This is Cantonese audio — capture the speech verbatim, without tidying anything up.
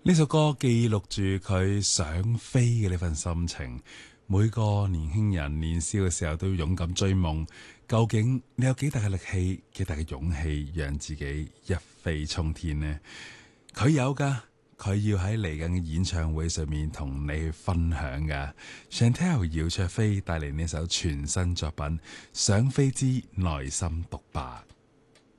呢首歌記錄住佢想飛嘅呢份心情。每個年輕人年少嘅時候都要勇敢追夢。究竟你有幾大嘅力氣、幾大嘅勇氣，讓自己一飛沖天呢？佢有噶，佢要喺嚟緊嘅演唱會上面同你去分享噶。Chantelle 姚焯菲帶嚟呢首全新作品《想飛之內心獨白》。